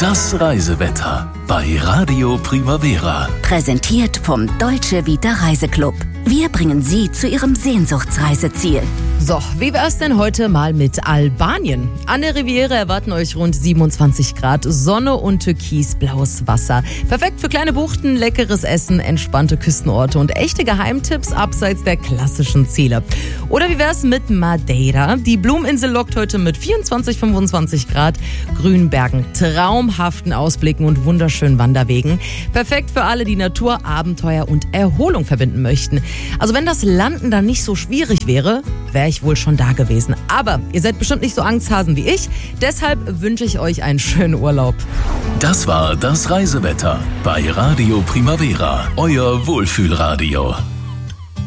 Das Reisewetter bei Radio Primavera. Präsentiert vom Deutsche Vita Reiseclub. Wir bringen Sie zu Ihrem Sehnsuchtsreiseziel. So, wie wär's denn heute mal mit Albanien? An der Riviera erwarten euch rund 27 Grad, Sonne und türkisblaues Wasser. Perfekt für kleine Buchten, leckeres Essen, entspannte Küstenorte und echte Geheimtipps abseits der klassischen Ziele. Oder wie wär's mit Madeira? Die Blumeninsel lockt heute mit 24, 25 Grad, grünen Bergen, traumhaften Ausblicken und wunderschönen Wanderwegen. Perfekt für alle, die Natur, Abenteuer und Erholung verbinden möchten. Also wenn das Landen dann nicht so schwierig wäre ich wohl schon da gewesen. Aber ihr seid bestimmt nicht so Angsthasen wie ich. Deshalb wünsche ich euch einen schönen Urlaub. Das war das Reisewetter bei Radio Primavera, euer Wohlfühlradio.